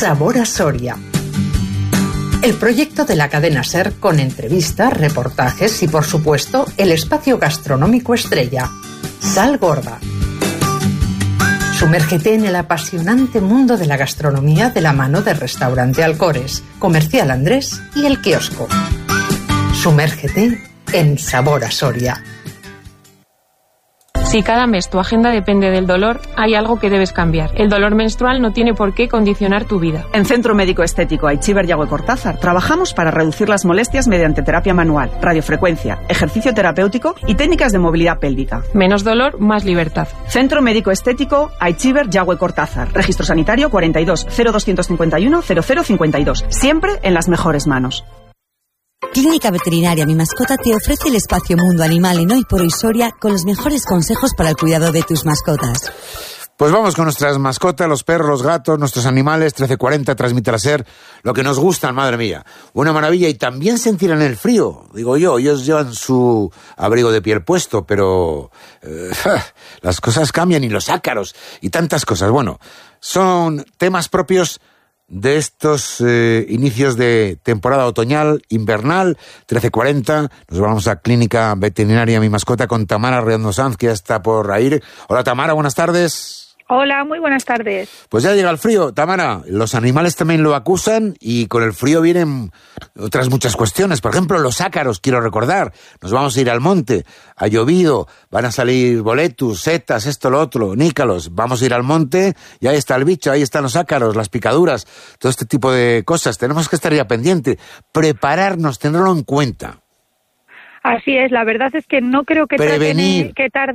Sabor a Soria. El proyecto de la cadena SER con entrevistas, reportajes y, por supuesto, el espacio gastronómico estrella, Sal Gorda. Sumérgete en el apasionante mundo de la gastronomía de la mano de Restaurante Alcores, Comercial Andrés y El Kiosco. Sumérgete en Sabor a Soria. Si cada mes tu agenda depende del dolor, hay algo que debes cambiar. El dolor menstrual no tiene por qué condicionar tu vida. En Centro Médico Estético Aichiber Yagüe Cortázar trabajamos para reducir las molestias mediante terapia manual, radiofrecuencia, ejercicio terapéutico y técnicas de movilidad pélvica. Menos dolor, más libertad. Centro Médico Estético Aichiber Yagüe Cortázar. Registro sanitario 42 0251 0052. Siempre en las mejores manos. Clínica Veterinaria Mi Mascota te ofrece el espacio Mundo Animal en Hoy por Hoy Soria con los mejores consejos para el cuidado de tus mascotas. Pues vamos con nuestras mascotas, los perros, los gatos, nuestros animales. 1340 transmite la SER lo que nos gustan, madre mía. Una maravilla. Y también sentirán el frío, digo yo. Ellos llevan su abrigo de piel puesto, pero las cosas cambian y los ácaros y tantas cosas. Bueno, son temas propios de estos inicios de temporada otoñal, invernal. 13:40, nos vamos a Clínica Veterinaria Mi Mascota con Tamara Redondo Sanz, que ya está por ahí. Hola Tamara, buenas tardes. Hola, muy buenas tardes. Pues ya llega el frío, Tamara. Los animales también lo acusan y con el frío vienen otras muchas cuestiones. Por ejemplo, los ácaros, quiero recordar. Nos vamos a ir al monte, ha llovido, van a salir boletus, setas, esto, lo otro, nícalos. Vamos a ir al monte y ahí está el bicho, ahí están los ácaros, las picaduras, todo este tipo de cosas. Tenemos que estar ya pendiente, prepararnos, tenerlo en cuenta. Así es, la verdad es que no creo que tarden,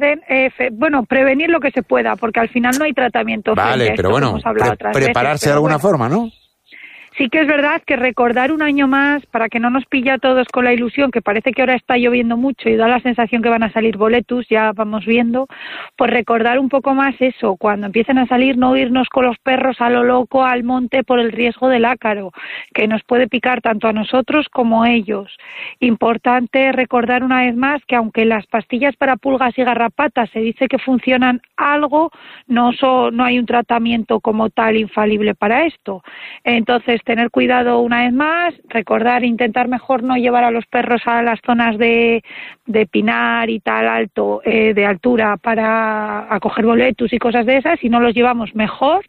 prevenir lo que se pueda, porque al final no hay tratamiento. Vale, pero bueno, prepararse de alguna forma, ¿no? Sí que es verdad que recordar un año más, para que no nos pille a todos con la ilusión, que parece que ahora está lloviendo mucho y da la sensación que van a salir boletus, ya vamos viendo, pues recordar un poco más eso, cuando empiecen a salir, no irnos con los perros a lo loco al monte por el riesgo del ácaro, que nos puede picar tanto a nosotros como a ellos. Importante recordar una vez más que aunque las pastillas para pulgas y garrapatas se dice que funcionan algo, no hay un tratamiento como tal infalible para esto. Entonces, tener cuidado una vez más, recordar, intentar mejor no llevar a los perros a las zonas de pinar y tal alto, de altura para acoger boletus y cosas de esas, si no los llevamos mejor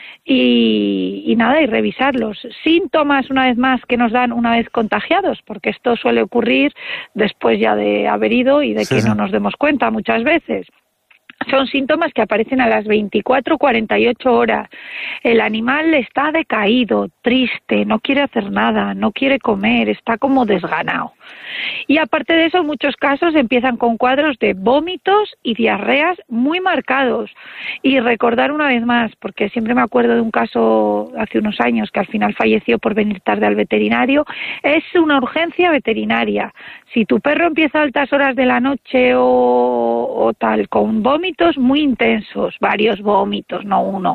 y nada, y revisarlos. Síntomas, una vez más, que nos dan una vez contagiados, porque esto suele ocurrir después ya de haber ido y de que no nos demos cuenta muchas veces. Son síntomas que aparecen a las 24, 48 horas. El animal está decaído, triste, no quiere hacer nada, no quiere comer, está como desganado. Y aparte de eso, en muchos casos empiezan con cuadros de vómitos y diarreas muy marcados. Y recordar una vez más, porque siempre me acuerdo de un caso hace unos años que al final falleció por venir tarde al veterinario, es una urgencia veterinaria. Si tu perro empieza a altas horas de la noche o tal, con vómitos muy intensos, varios vómitos, no uno,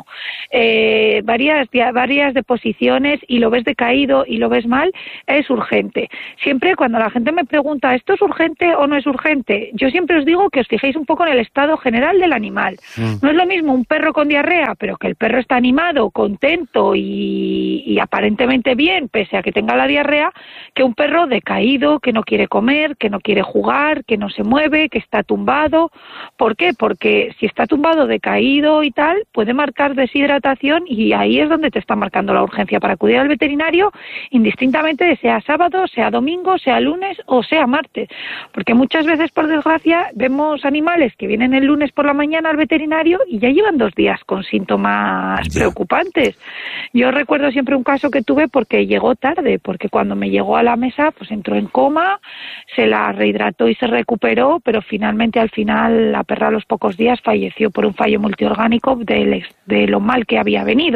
varias deposiciones y lo ves decaído y lo ves mal, es urgente. Siempre cuando la gente me pregunta, ¿esto es urgente o no es urgente? Yo siempre os digo que os fijéis un poco en el estado general del animal. No es lo mismo un perro con diarrea, pero que el perro está animado, contento y aparentemente bien, pese a que tenga la diarrea, que un perro decaído, que no quiere comer, que no quiere jugar, que no se mueve, que está tumbado. ¿Por qué? Porque si está tumbado, decaído y tal, puede marcar deshidratación y ahí es donde te está marcando la urgencia para acudir al veterinario, indistintamente de sea sábado, sea domingo, sea lunes o sea martes. Porque muchas veces, por desgracia, vemos animales que vienen el lunes por la mañana al veterinario y ya llevan 2 días con síntomas preocupantes. Yo recuerdo siempre un caso que tuve porque llegó tarde, porque cuando me llegó a la mesa, pues entró en coma, se la rehidrató y se recuperó, pero finalmente al final la perra a los pocos días falleció por un fallo multiorgánico de lo mal que había venido.